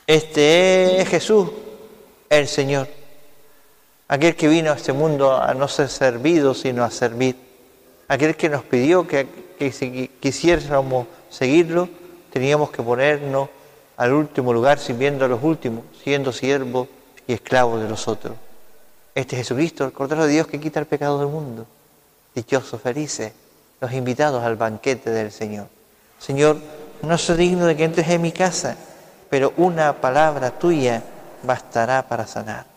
Este es Jesús, el Señor, aquel que vino a este mundo a no ser servido, sino a servir. Aquel que nos pidió que si quisiéramos seguirlo, teníamos que ponernos al último lugar, sirviendo a los últimos, siendo siervos y esclavos de los otros. Este es Jesucristo, el Cordero de Dios que quita el pecado del mundo. Dichosos, felices, los invitados al banquete del Señor. Señor, no soy digno de que entres en mi casa, pero una palabra tuya bastará para sanar.